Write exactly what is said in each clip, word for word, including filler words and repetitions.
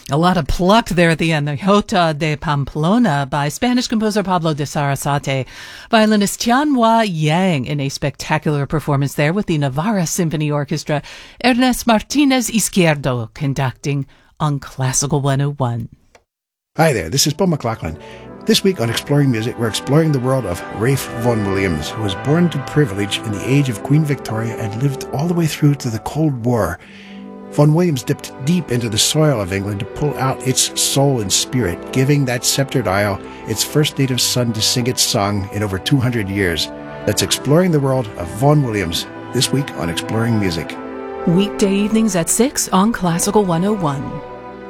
A lot of pluck there at the end. The Jota de Pamplona by Spanish composer Pablo de Sarasate. Violinist Tianhua Yang in a spectacular performance there with the Navarra Symphony Orchestra. Ernest Martinez Izquierdo conducting on Classical one oh one. Hi there, this is Paul McLaughlin. This week on Exploring Music, we're exploring the world of Ralph Vaughan Williams, who was born to privilege in the age of Queen Victoria and lived all the way through to the Cold War. Vaughan Williams dipped deep into the soil of England to pull out its soul and spirit, giving that sceptred isle its first native son to sing its song in over two hundred years. That's Exploring the World of Vaughan Williams, this week on Exploring Music. Weekday evenings at six on Classical one oh one.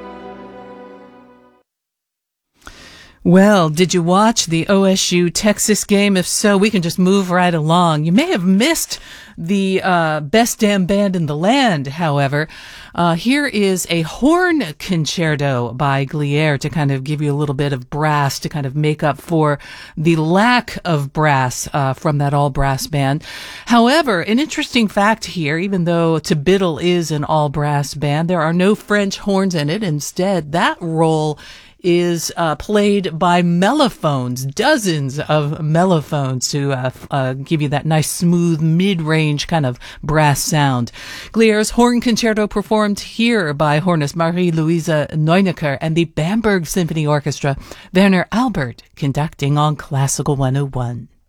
Well, did you watch the O S U-Texas game? If so, we can just move right along. You may have missed the uh, best damn band in the land, however. Uh, here is a horn concerto by Glier to kind of give you a little bit of brass to kind of make up for the lack of brass uh, from that all-brass band. However, an interesting fact here, even though Tibiddle is an all-brass band, there are no French horns in it. Instead, that role is uh, played by mellophones, dozens of mellophones to uh, uh, give you that nice smooth mid-range kind of brass sound. Glier's horn concerto performed here by hornist Marie-Louise Neunecker and the Bamberg Symphony Orchestra. Werner Albert conducting on Classical one oh one.